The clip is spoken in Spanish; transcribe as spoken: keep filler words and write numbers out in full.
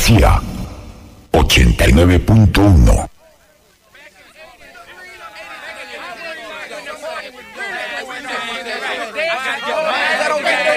García, ochenta y nueve punto uno. Pero que